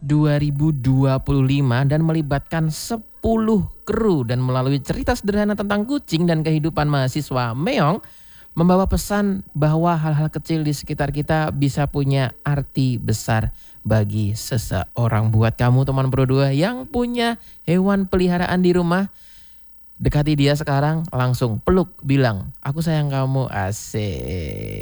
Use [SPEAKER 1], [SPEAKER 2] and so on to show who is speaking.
[SPEAKER 1] 2025 dan melibatkan 10 kru, dan melalui cerita sederhana tentang kucing dan kehidupan mahasiswa, Meong membawa pesan bahwa hal-hal kecil di sekitar kita bisa punya arti besar bagi seseorang. Buat kamu teman Pro 2 yang punya hewan peliharaan di rumah, dekati dia sekarang, langsung peluk, bilang aku sayang kamu, asik.